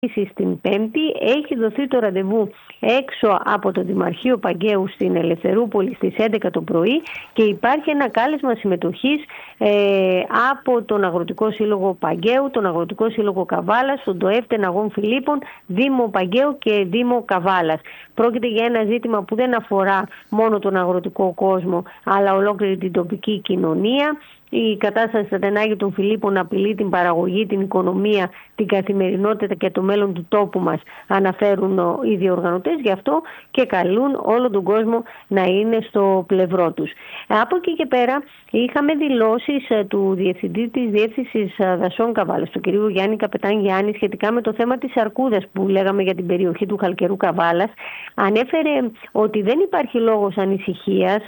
Στην Πέμπτη έχει δοθεί το ραντεβού έξω από το Δημαρχείο Παγκαίου στην Ελευθερούπολη στις 11 το πρωί και υπάρχει ένα κάλεσμα συμμετοχής από τον Αγροτικό Σύλλογο Παγκαίου, τον Αγροτικό Σύλλογο Καβάλας, τον ΤΟΕΒ Τεναγών Φιλίππων, Δήμο Παγκαίου και Δήμο Καβάλας. Πρόκειται για ένα ζήτημα που δεν αφορά μόνο τον αγροτικό κόσμο, αλλά ολόκληρη την τοπική κοινωνία. Η κατάσταση στα Τενάγια των Φιλίππων απειλεί την παραγωγή, την οικονομία, την καθημερινότητα και το μέλλον του τόπου μας, αναφέρουν οι διοργανωτές. Γι' αυτό και καλούν όλο τον κόσμο να είναι στο πλευρό τους. Από εκεί και πέρα είχαμε δηλώσεις του Διευθυντή της Διεύθυνσης Δασών Καβάλας, του κ. Γιάννη Καπετάν Γιάννη, σχετικά με το θέμα της αρκούδας που λέγαμε για την περιοχή του Χαλκερού Καβάλας. Ανέφερε ότι δεν υπάρχει λόγος ανησυχίας,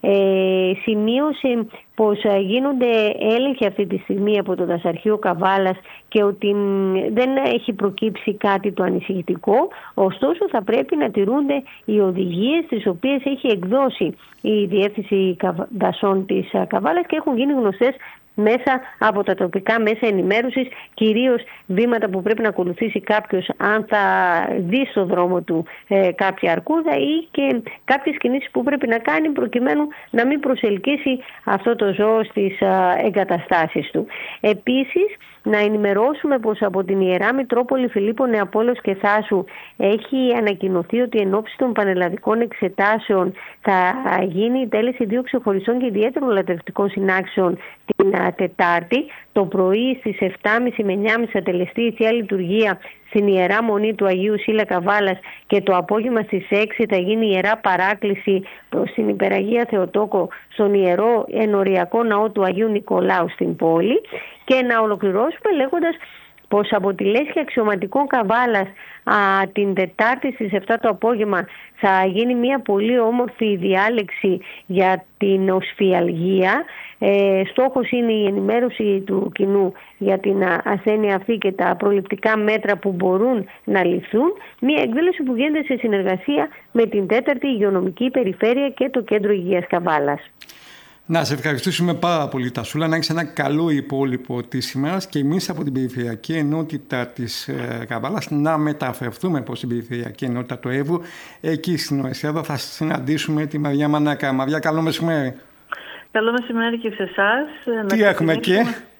σημείωσε πως γίνονται έλεγχοι αυτή τη στιγμή από το Δασαρχείο Καβάλας και ότι δεν έχει προκύψει κάτι το ανησυχητικό, ωστόσο θα πρέπει να τηρούνται οι οδηγίες τις οποίες έχει εκδώσει η Διεύθυνση Δασών της Καβάλας και έχουν γίνει γνωστές μέσα από τα τοπικά μέσα ενημέρωσης, κυρίως βήματα που πρέπει να ακολουθήσει κάποιος αν θα δει στο δρόμο του κάποια αρκούδα ή και κάποιες κινήσεις που πρέπει να κάνει προκειμένου να μην προσελκύσει αυτό το ζώο στις εγκαταστάσεις του. Επίσης, να ενημερώσουμε πως από την Ιερά Μητρόπολη Φιλίππων, Νεαπόλεως και Θάσου έχει ανακοινωθεί ότι εν ώψη των πανελλαδικών εξετάσεων θα γίνει η τέλεση 2 ξεχωριστών και ιδιαίτερων λατρευτικών συνάξεων την Τετάρτη. Το πρωί στις 7.30 με 9.30 θα τελεστεί η Θεία Λειτουργία στην Ιερά Μονή του Αγίου Σύλλα Καβάλας και το απόγευμα στις 6 θα γίνει η Ιερά Παράκληση προς την Υπεραγία Θεοτόκο στον Ιερό Ενοριακό Ναό του Αγίου Νικολάου στην πόλη. Και να ολοκληρώσουμε λέγοντας πως από τη λέσχη αξιωματικών Καβάλας την Τετάρτη στις 7 το απόγευμα θα γίνει μια πολύ όμορφη διάλεξη για την οσφιαλγία. Στόχος είναι η ενημέρωση του κοινού για την ασθένεια αυτή και τα προληπτικά μέτρα που μπορούν να ληφθούν. Μια εκδήλωση που γίνεται σε συνεργασία με την 4η Υγειονομική Περιφέρεια και το Κέντρο Υγείας Καβάλας. Να σε ευχαριστήσουμε πάρα πολύ, Τασούλα, να έχεις ένα καλό υπόλοιπο της ημέρας και εμείς από την Περιφερειακή Ενότητα της Καβάλας να μεταφερθούμε προς την Περιφερειακή Ενότητα του Εύρου. Εκεί στην Ορεσιάδα θα συναντήσουμε τη Μαριά Μανάκα. Μαριά, καλό μεσημέρι. Καλό μεσημέρι και σε εσάς. Τι έχουμε εκεί?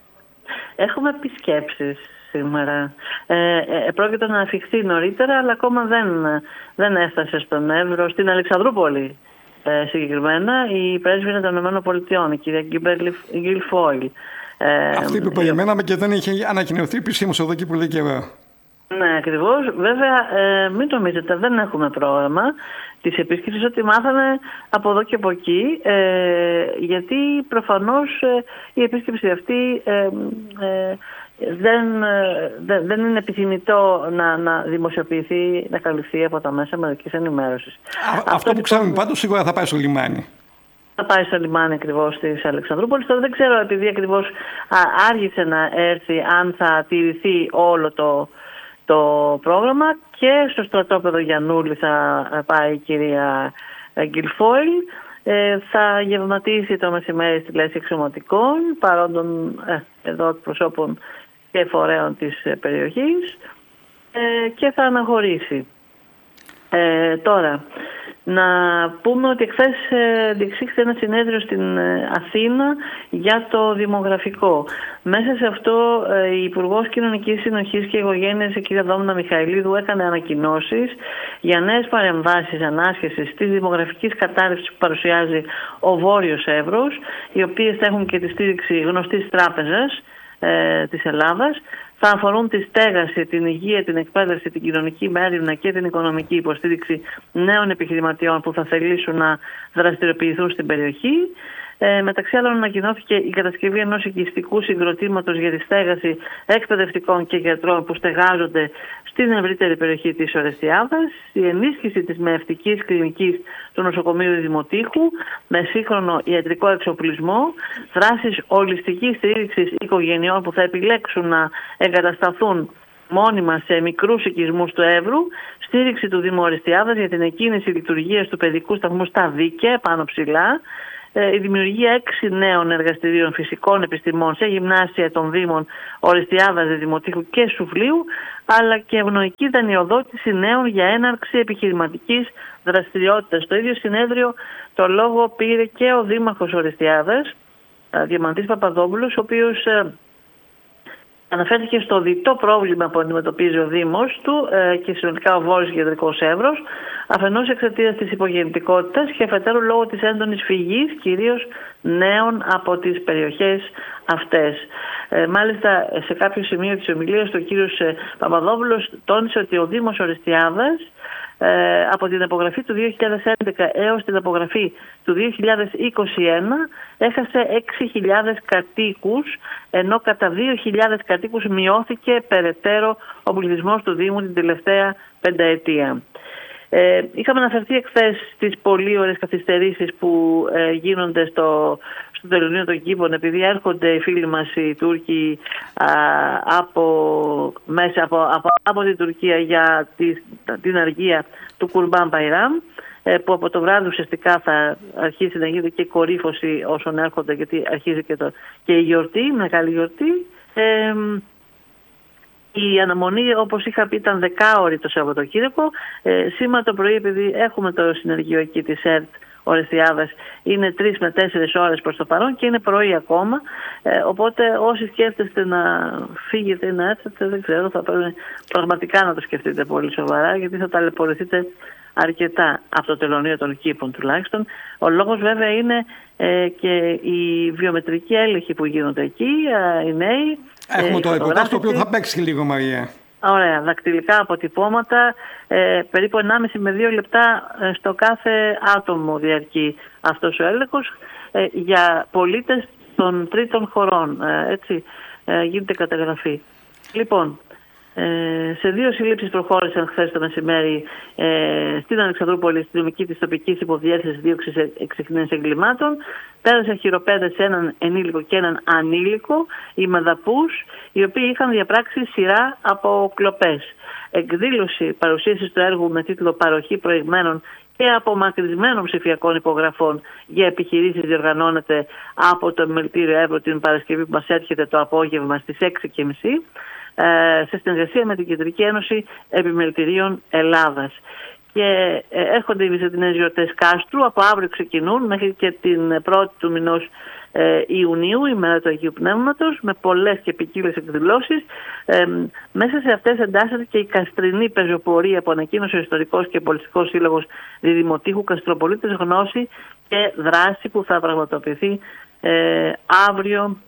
Έχουμε επισκέψεις σήμερα. Πρόκειται να αφιχθεί νωρίτερα, αλλά ακόμα δεν έφτασε στον Εύρο, στην Αλεξανδρούπολη. Συγκεκριμένα η πρέσβυρα των ΗΠΑ, η κυρία Γκίλφόιλ. Αυτή που περιμέναμε και δεν είχε ανακοινωθεί επισήμως εδώ και πολύ καιρό. Ναι, ακριβώς. Βέβαια, μην νομίζετε, δεν έχουμε πρόγραμμα της επίσκεψης, ότι μάθαμε από εδώ και από εκεί, γιατί προφανώς η επίσκεψη αυτή δεν είναι επιθυμητό να δημοσιοποιηθεί, να καλυφθεί από τα μέσα μαζικής ενημέρωσης. Αυτό που ξέρουμε πάντως σίγουρα θα πάει στο λιμάνι. Θα πάει στο λιμάνι ακριβώς της Αλεξανδρούπολης. Τώρα δεν ξέρω, επειδή ακριβώς άργησε να έρθει, αν θα τηρηθεί όλο το πρόγραμμα, και στο στρατόπεδο Γιαννούλη θα πάει η κυρία Γκίλφόιλ. Θα γευματίσει το μεσημέρι στη λέσχη αξιωματικών παρόντων εδώ εκπροσώπων και φορέων της περιοχής και θα αναχωρήσει. Τώρα, να πούμε ότι εχθές διεξήχθη ένα συνέδριο στην Αθήνα για το δημογραφικό. Μέσα σε αυτό η Υπουργός Κοινωνικής Συνοχής και Οικογένειας, η κυρία Δόμνα Μιχαηλίδου, έκανε ανακοινώσεις για νέες παρεμβάσεις ανάσχεσης της δημογραφικής κατάρρευσης που παρουσιάζει ο Βόρειος Εύρος, οι οποίες θα έχουν και τη στήριξη γνωστής τράπεζας της Ελλάδας. Θα αφορούν τη στέγαση, την υγεία, την εκπαίδευση, την κοινωνική μέρημνα και την οικονομική υποστήριξη νέων επιχειρηματιών που θα θελήσουν να δραστηριοποιηθούν στην περιοχή. Μεταξύ άλλων, ανακοινώθηκε η κατασκευή ενός οικιστικού συγκροτήματος για τη στέγαση εκπαιδευτικών και γιατρών που στεγάζονται στην ευρύτερη περιοχή της Ορεστιάδας, η ενίσχυση της μεευτικής κλινικής του νοσοκομείου Δημοτήχου με σύγχρονο ιατρικό εξοπλισμό, δράσεις ολιστικής στήριξης οικογενειών που θα επιλέξουν να εγκατασταθούν μόνιμα σε μικρούς οικισμούς του Εύρου, στήριξη του Δήμου Ορεστιάδας για την εκκίνηση λειτουργίας του παιδικού σταθμού στα Δίκαια, πάνω ψηλά, η δημιουργία 6 νέων εργαστηρίων φυσικών επιστημών σε γυμνάσια των Δήμων Ορεστιάδας, Δημοτήχου και Σουβλίου, αλλά και ευνοϊκή δανειοδότηση νέων για έναρξη επιχειρηματικής δραστηριότητας. Στο ίδιο συνέδριο το λόγο πήρε και ο Δήμαρχος Ορεστιάδας, Διαμαντής Παπαδόπουλος, ο οποίος αναφέρθηκε στο διτό πρόβλημα που αντιμετωπίζει ο Δήμος του και συνολικά ο Βόρειος Κεντρικός Εύρος, αφενός εξαιτίας της υπογεννητικότητας και αφετέρου λόγω της έντονης φυγής, κυρίως νέων από τις περιοχές αυτές. Μάλιστα, σε κάποιο σημείο της ομιλίας του ο κύριος Παπαδόπουλος τόνισε ότι ο Δήμος Ορεστιάδας από την απογραφή του 2011 έως την απογραφή του 2021 έχασε 6.000 κατοίκους, ενώ κατά 2.000 κατοίκους μειώθηκε περαιτέρω ο πληθυσμός του Δήμου την τελευταία πενταετία. Είχαμε αναφερθεί εχθές στις πολύ ωραίες καθυστερήσεις που γίνονται στο Τελωνείο των Κήπων, επειδή έρχονται οι φίλοι μας οι Τούρκοι από την Τουρκία για την αργία του Κουρμπάν Μπαϊράμ, που από το βράδυ ουσιαστικά θα αρχίσει να γίνεται και κορύφωση όσων έρχονται, γιατί αρχίζει και η γιορτή, μεγάλη γιορτή. Η αναμονή, όπως είχα πει, ήταν 10ωρη το Σαββατοκύριακο. Σήμερα το πρωί, επειδή έχουμε το συνεργείο εκεί της ΕΡΤ Ορεστιάδας, είναι 3 με 4 ώρες προς το παρόν και είναι πρωί ακόμα. Οπότε όσοι σκέφτεστε να φύγετε ή να έρθετε, δεν ξέρω, θα πρέπει πραγματικά να το σκεφτείτε πολύ σοβαρά, γιατί θα ταλαιπωρηθείτε αρκετά από το Τελωνείο των Κήπων τουλάχιστον. Ο λόγος βέβαια είναι και οι βιομετρικοί έλεγχοι που γίνονται εκεί, οι νέοι. Έχουμε το ρεπορτάζ το οποίο θα παίξει λίγο, Μαρία. Ωραία, δακτυλικά αποτυπώματα, περίπου 1,5 με 2 λεπτά στο κάθε άτομο διαρκεί αυτός ο έλεγχος για πολίτες των τρίτων χωρών, έτσι γίνεται καταγραφή. Λοιπόν, σε 2 συλλήψεις προχώρησαν χθες το μεσημέρι στην Αλεξανδρούπολη, στη νομική της τοπικής υποδιεύθυνσης δίωξης εξυχνίων εγκλημάτων. Πέρασαν χειροπέδες σε έναν ενήλικο και έναν ανήλικο, οι μεδαπούς, οι οποίοι είχαν διαπράξει σειρά από κλοπές. Εκδήλωση παρουσίασης του έργου με τίτλο «Παροχή προηγμένων και απομακρυσμένων ψηφιακών υπογραφών για επιχειρήσεις» διοργανώνεται από το Επιμελητήριο Εύρου την Παρασκευή που μας έρχεται το απόγευμα στις 6:30. Σε συνεργασία με την Κεντρική Ένωση Επιμελητηρίων Ελλάδας. Και έρχονται οι Βυζαντινές γιορτές Κάστρου, από αύριο ξεκινούν μέχρι και την 1η του μηνός Ιουνίου, η μέρα του Αγίου Πνεύματος, με πολλές και ποικίλες εκδηλώσεις. Μέσα σε αυτές εντάσσεται και η Καστρινή πεζοπορία που ανακοίνωσε ο Ιστορικός και Πολιτικός Σύλλογος Διδημοτήχου Καστροπολίτες, γνώση και δράση, που θα πραγματοποιηθεί αύριο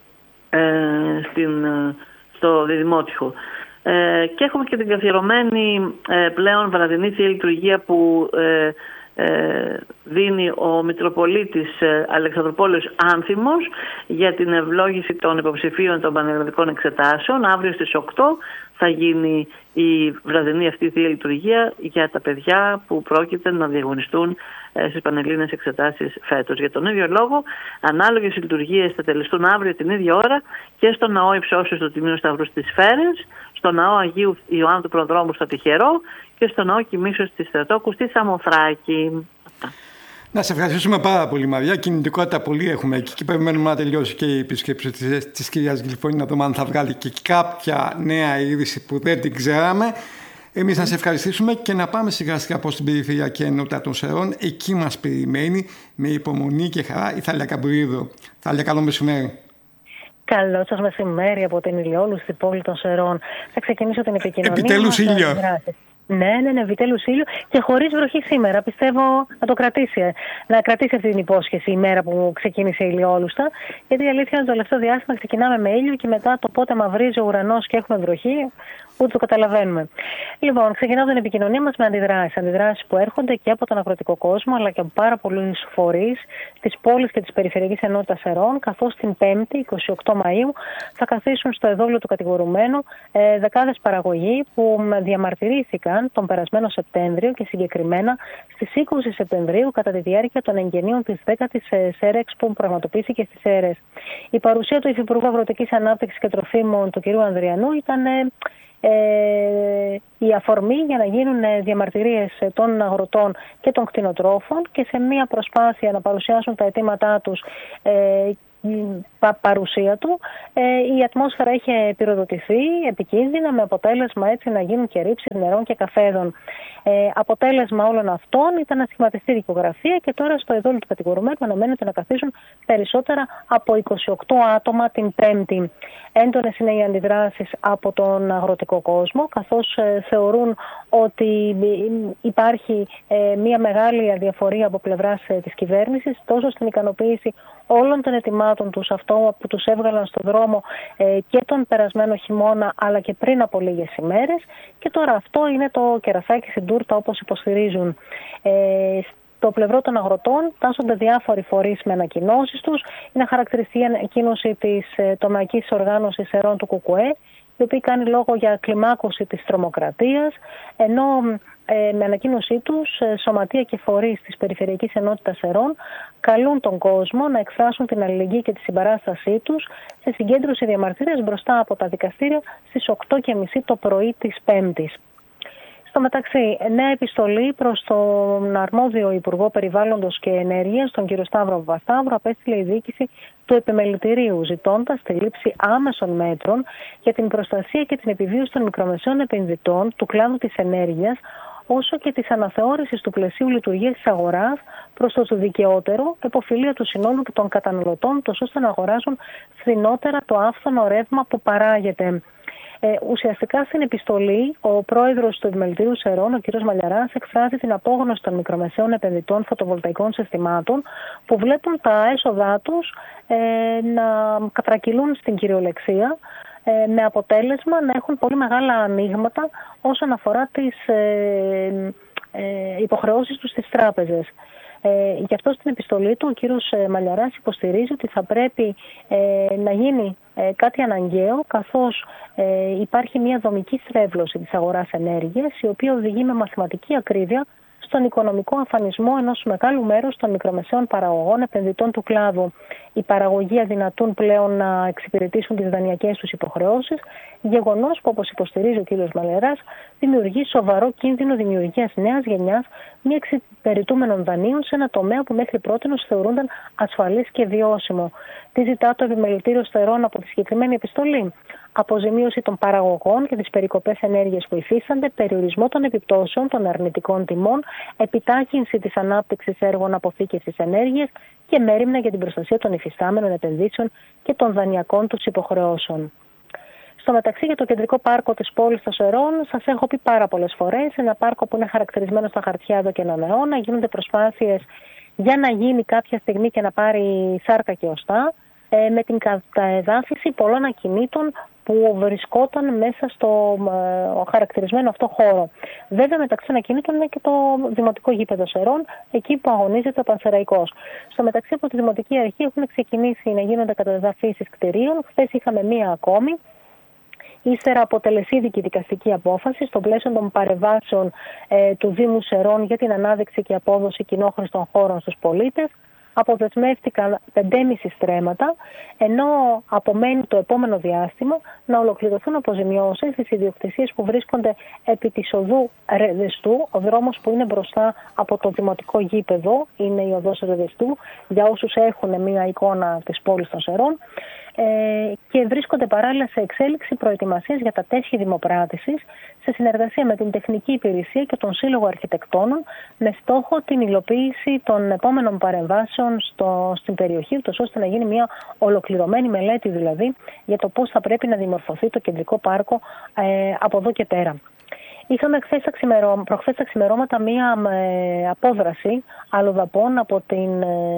στο Διδημότυχο. Και έχουμε και την καθιερωμένη πλέον βραδινή Θεία Λειτουργία που δίνει ο Μητροπολίτης Αλεξανδρουπόλεως Άνθιμος για την ευλόγηση των υποψηφίων των πανελλαδικών εξετάσεων. Αύριο στις 8 θα γίνει η βραδινή αυτή Θεία Λειτουργία για τα παιδιά που πρόκειται να διαγωνιστούν στις πανελλήνιες εξετάσεις φέτος. Για τον ίδιο λόγο, ανάλογες λειτουργίες θα τελεστούν αύριο την ίδια ώρα και στο Ναό Υψώσεως του Τιμίου Σταυρού στις Σφαίρες, στο Ναό Αγίου Ιωάννου του Προδρόμου στο Τυχερό και στο Ναό Κοιμήσεως της Θεοτόκου στη Σαμοθράκη. Να σε ευχαριστήσουμε πάρα πολύ, Μαριά. Κινητικότητα πολύ έχουμε εκεί και περιμένουμε να τελειώσει και η επίσκεψη της κυρίας Γλυφώνη, να δούμε αν θα βγάλει και κάποια νέα είδηση που δεν την ξέραμε. Εμείς να σε ευχαριστήσουμε και να πάμε σιγά σιγά προς την περιφερειακή ενότητα των Σερών. Εκεί μας περιμένει με υπομονή και χαρά η Θάλια Καμπουρίδου. Θάλια, καλό μεσημέρι. Καλό σας μεσημέρι από την Ηλιόλου, στην πόλη των Σερών. Θα ξεκινήσω την επικοινωνία. Επιτέλους ήλιο. Ναι, επιτέλους ήλιο και χωρίς βροχή σήμερα. Πιστεύω να το κρατήσει. Να κρατήσει αυτή την υπόσχεση η μέρα που ξεκίνησε η ηλιόλουστα. Γιατί η αλήθεια είναι ότι το τελευταίο διάστημα ξεκινάμε με ήλιο και μετά το πότε μαυρίζει ο ουρανός και έχουμε βροχή, ούτε το καταλαβαίνουμε. Λοιπόν, ξεκινάω την επικοινωνία μας με αντιδράσεις. Αντιδράσεις που έρχονται και από τον αγροτικό κόσμο, αλλά και από πάρα πολλούς φορείς της πόλης και της περιφερειακής ενότητας Σερών, καθώς την 5η, 28 Μαΐου, θα καθίσουν στο εδόλιο του κατηγορουμένου δεκάδες παραγωγοί που διαμαρτυρήθηκαν τον περασμένο Σεπτέμβριο και συγκεκριμένα στις 20 Σεπτεμβρίου κατά τη διάρκεια των εγγενείων της 10ης ΣΕΡΕΞ που πραγματοποιήθηκε στις ΣΕΡΕΣ. Η παρουσία του Υφυπουργού Αγροτικής Ανάπτυξης και Τροφίμων, του κ. Ανδριανού, ήταν η αφορμή για να γίνουν διαμαρτυρίες των αγροτών και των κτηνοτρόφων και σε μια προσπάθεια να παρουσιάσουν τα αιτήματά τους παρουσία του, η ατμόσφαιρα είχε πυροδοτηθεί επικίνδυνα, με αποτέλεσμα έτσι να γίνουν και ρήψεις νερών και καφέδων. Αποτέλεσμα όλων αυτών ήταν να σχηματιστεί δικογραφία και τώρα στο εδόλιο του κατηγορουμένου αναμένεται να καθίσουν περισσότερα από 28 άτομα την Πέμπτη. Έντονες είναι οι αντιδράσεις από τον αγροτικό κόσμο, καθώς θεωρούν ότι υπάρχει μια μεγάλη αδιαφορία από πλευράς της κυβέρνησης, τόσο στην ικανοποίηση όλων των ετοιμάτων τους, αυτό που τους έβγαλαν στον δρόμο και τον περασμένο χειμώνα, αλλά και πριν από λίγες ημέρες. Και τώρα αυτό είναι το κερασάκι στην τούρτα, όπως υποστηρίζουν. Στο πλευρό των αγροτών τάσσονται διάφοροι φορείς με ανακοινώσεις τους. Είναι χαρακτηριστική η ανακοίνωση της τομεακής οργάνωσης Ερών του ΚΚΕ, η οποία κάνει λόγο για κλιμάκωση της τρομοκρατίας, ενώ με ανακοίνωσή τους σωματεία και φορείς της Περιφερειακής Ενότητας Ερών καλούν τον κόσμο να εκφράσουν την αλληλεγγύη και τη συμπαράστασή τους σε συγκέντρωση διαμαρτυρίας μπροστά από τα δικαστήρια στις 8:30 το πρωί της Πέμπτης. Στο μεταξύ, νέα επιστολή προς τον αρμόδιο Υπουργό Περιβάλλοντος και Ενέργειας, τον κύριο Σταύρο Παπασταύρου, απέστειλε η διοίκηση του επιμελητηρίου, ζητώντας τη λήψη άμεσων μέτρων για την προστασία και την επιβίωση των μικρομεσαίων επενδυτών του κλάδου της ενέργειας, όσο και της αναθεώρησης του πλαισίου λειτουργίας της αγοράς προς το δικαιότερο, εποφιλία του συνόλου και των καταναλωτών, τόσο ώστε να αγοράζουν φθηνότερα το άφθονο ρεύμα που παράγεται. Ουσιαστικά στην επιστολή, ο πρόεδρος του Επιμελητηρίου Ερών, ο κ. Μαλιαράς, εκφράζει την απόγνωση των μικρομεσαίων επενδυτών φωτοβολταϊκών συστημάτων που βλέπουν τα έσοδά τους να κατρακυλούν στην κυριολεξία, με αποτέλεσμα να έχουν πολύ μεγάλα ανοίγματα όσον αφορά τις υποχρεώσεις τους στις τράπεζες. Γι' αυτό στην επιστολή του ο κύριος Μαλιαράς υποστηρίζει ότι θα πρέπει να γίνει κάτι αναγκαίο, καθώς υπάρχει μια δομική στρέβλωση της αγοράς ενέργειας, η οποία οδηγεί με μαθηματική ακρίβεια στον οικονομικό αφανισμό ενός μεγάλου μέρους των μικρομεσαίων παραγωγών επενδυτών του κλάδου. Οι παραγωγοί αδυνατούν πλέον να εξυπηρετήσουν τις δανειακές τους υποχρεώσεις, γεγονός που, όπως υποστηρίζει ο κ. Μαλιαράς, δημιουργεί σοβαρό κίνδυνο δημιουργίας νέας γενιάς μη εξυπηρετούμενων δανείων σε ένα τομέα που μέχρι πρότινος θεωρούνταν ασφαλής και βιώσιμο. Τι ζητά το Επιμελητήριο Ερών από τη συγκεκριμένη επιστολή? Αποζημίωση των παραγωγών και τις περικοπές ενέργειας που υφίστανται, περιορισμό των επιπτώσεων των αρνητικών τιμών, επιτάχυνση της ανάπτυξης έργων αποθήκευσης ενέργειας και μέριμνα για την προστασία των υφιστάμενων επενδύσεων και των δανειακών τους υποχρεώσεων. Στο μεταξύ, για το κεντρικό πάρκο της πόλης των Ερών, σας έχω πει πάρα πολλές φορές, ένα πάρκο που είναι χαρακτηρισμένο στα χαρτιά εδώ και έναν αιώνα. Γίνονται προσπάθειες για να γίνει κάποια στιγμή και να πάρει σάρκα και οστά, με την καταεδάφιση πολλών ακινήτων που βρισκόταν μέσα στο χαρακτηρισμένο αυτό χώρο. Βέβαια, μεταξύ των ακινήτων είναι και το Δημοτικό Γήπεδο Ερών, εκεί που αγωνίζεται ο Πανσεραϊκός. Στο μεταξύ, από τη Δημοτική Αρχή έχουν ξεκινήσει να γίνονται καταεδαφίσεις κτηρίων. Χθες είχαμε μία ακόμη. Ύστερα από τελεσίδικη δικαστική απόφαση στο πλαίσιο των παρεμβάσεων του Δήμου Ερών για την ανάδειξη και απόδοση κοινόχρηστων χώρων στους πολίτες, αποδεσμεύτηκαν 5,5 στρέμματα, ενώ απομένει το επόμενο διάστημα να ολοκληρωθούν αποζημιώσεις στις ιδιοκτησίες που βρίσκονται επί της οδού Ρεδεστού, ο δρόμος που είναι μπροστά από το Δημοτικό Γήπεδο, είναι η οδός Ρεδεστού, για όσους έχουν μια εικόνα της πόλης των Ερών, και βρίσκονται παράλληλα σε εξέλιξη προετοιμασίες για τα τέσχη δημοπράτησης σε συνεργασία με την Τεχνική Υπηρεσία και τον Σύλλογο Αρχιτεκτόνων, με στόχο την υλοποίηση των επόμενων παρεμβάσεων στην περιοχή, ώστε να γίνει μια ολοκληρωμένη μελέτη δηλαδή για το πώς θα πρέπει να δημορφωθεί το κεντρικό πάρκο από εδώ και πέρα. Είχαμε προχθές τα ξημερώματα μία απόδραση αλλοδαπών από την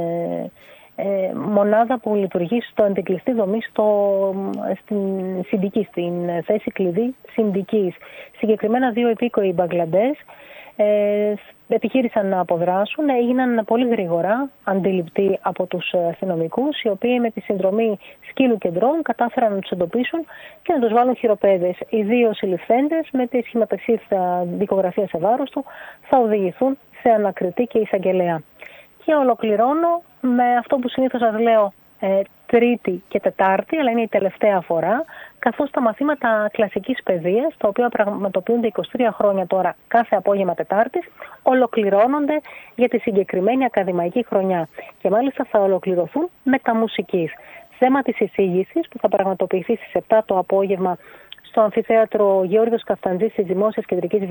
μονάδα που λειτουργεί στο αντικλειστή δομή στην Συνδική, στην θέση κλειδί Συνδικής. Συγκεκριμένα 2 υπήκοοι Μπαγκλαντές επιχείρησαν να αποδράσουν, έγιναν πολύ γρήγορα αντιληπτοί από τους αστυνομικούς, οι οποίοι με τη συνδρομή σκύλου κεντρών κατάφεραν να τους εντοπίσουν και να τους βάλουν χειροπέδες. Οι 2 συλληφθέντες με τη σχηματαξίδα δικογραφία σε βάρος του θα οδηγηθούν σε ανακριτή και εισαγγελέα. Και ολοκληρώνω με αυτό που συνήθως σας λέω Τρίτη και Τετάρτη, αλλά είναι η τελευταία φορά. καθώς τα μαθήματα κλασικής παιδείας, τα οποία πραγματοποιούνται 23 χρόνια τώρα κάθε απόγευμα Τετάρτης, ολοκληρώνονται για τη συγκεκριμένη ακαδημαϊκή χρονιά και μάλιστα θα ολοκληρωθούν μεταμουσικής. Θέμα της εισήγησης που θα πραγματοποιηθεί στις 7 το απόγευμα στο Αμφιθέατρο Γεώργιος Καφταντζής της Δημόσιας Κεντρικής